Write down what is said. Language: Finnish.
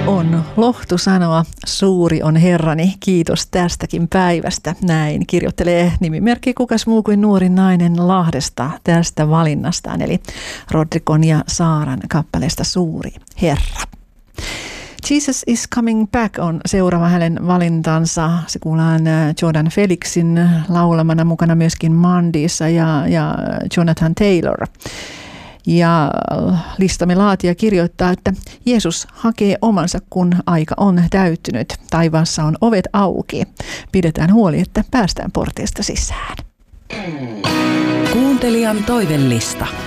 On lohtu sanoa, suuri on Herrani, kiitos tästäkin päivästä. Näin kirjoittelee nimimerkki kukas muu kuin nuori nainen Lahdesta tästä valinnastaan, eli Rodrikon ja Saaran kappaleesta Suuri Herra. Jesus is Coming Back on seuraava hänen valintansa. Se kuullaan Jordan Felixin laulamana, mukana myöskin Mandissa ja Jonathan Taylor. Ja listamme laatija kirjoittaa, että Jeesus hakee omansa, kun aika on täyttynyt. Taivaassa on ovet auki. Pidetään huoli, että päästään porteista sisään. Kuuntelijan toivellista.